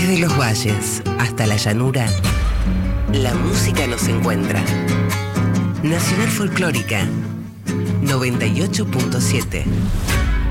Desde los valles hasta la llanura, la música nos encuentra. Nacional Folclórica 98.7.